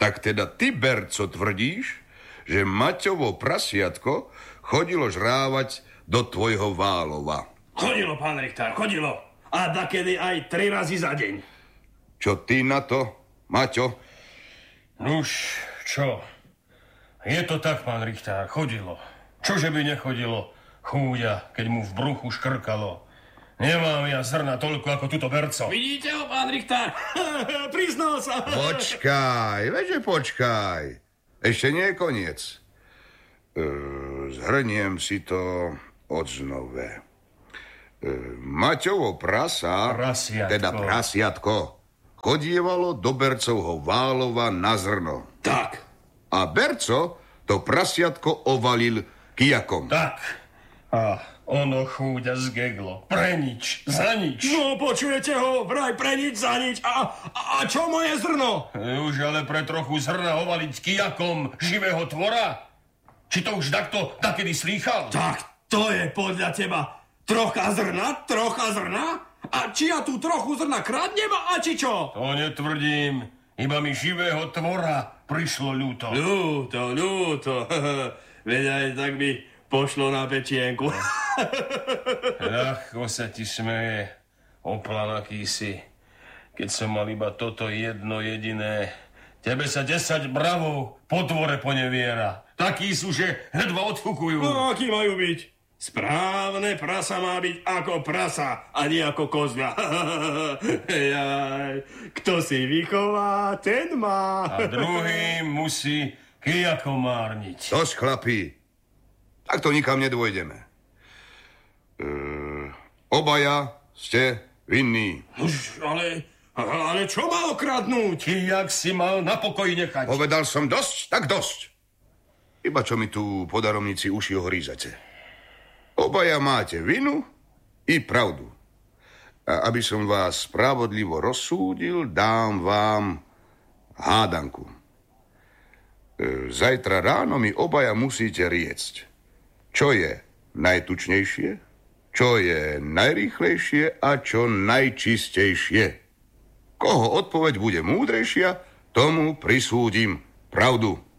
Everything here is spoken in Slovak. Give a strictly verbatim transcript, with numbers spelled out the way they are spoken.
Tak teda ty, Berco, tvrdíš, že Maťovo prasiatko chodilo žrávať do tvojho Válova. Chodilo, pán Richtár, chodilo. A dakedy aj tri razy za deň. Čo ty na to, Maťo? Nuž, čo? Je to tak, pán Richtár, chodilo. Čože by nechodilo, chúďa, keď mu v bruchu škrkalo. Nemám ja zrna toľko ako tuto Berco. Vidíte ho, pán Richtár? Priznal sa. Počkaj, veďže počkaj. Ešte nie je koniec. E, zhrniem si to odznove. E, Maťovo prasa, prasiatko. teda prasiatko, chodievalo do Bercovho Válova na zrno. Tak. A Berco to prasiatko ovalil kijakom. Tak. A ono chúďa zgeglo. Pre nič, za nič. No, počujete ho, vraj pre nič, za nič. A, a, a čo moje zrno? Už ale pre trochu zrna ovaliť kijakom živého tvora? Či to už takto takedy slýchal? Tak, to je podľa teba trocha zrna, trocha zrna? A či ja tu trochu zrna kradnem, a či čo? To netvrdím. Iba mi živého tvora prišlo ľúto. Ľúto, ľúto. Veď aj tak by pošlo na pečienku. Ľahko sa ti smeje, oplanaký si. Keď som mal iba toto jedno jediné, tebe sa desať bravov po dvore poneviera. Takí sú, že hnedva odfukujú. No, akí majú byť? Správne prasa má byť ako prasa, a nie ako kozľa. Jaj, kto si vychová, ten má. A druhý musí kijakom márniť. Dosť, chlapí. Tak to nikam nedôjdeme. E, obaja ste vinní. Už, ale, ale čo má okradnúť? Kijak si mal na pokoji nechať. Povedal som dosť, tak dosť. Iba čo mi tu po daromnici uši ohrízate. Obaja máte vinu i pravdu. A aby som vás spravodlivo rozsúdil, dám vám hádanku. E, zajtra ráno mi obaja musíte riecť. Čo je najtučnejšie, čo je najrýchlejšie a čo najčistejšie. Koho odpoveď bude múdrejšia, tomu prisúdim pravdu.